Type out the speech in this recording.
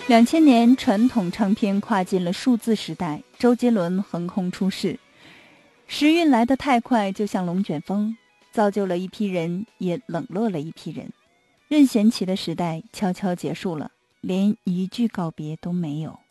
2000年，传统唱片跨进了数字时代，周杰伦横空出世，时运来得太快，就像龙卷风，造就了一批人，也冷落了一批人。任贤齐的时代悄悄结束了，连一句告别都没有。